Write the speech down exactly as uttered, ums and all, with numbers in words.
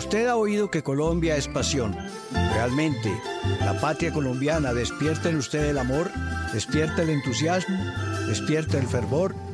Usted ha oído que Colombia es pasión. Realmente, la patria colombiana despierta en usted el amor, despierta el entusiasmo, despierta el fervor